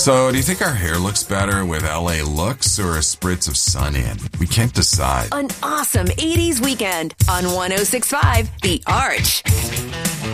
So, do you think our hair looks better with LA looks or a spritz of sun in? We can't decide. An awesome 80s weekend on 106.5 The Arch.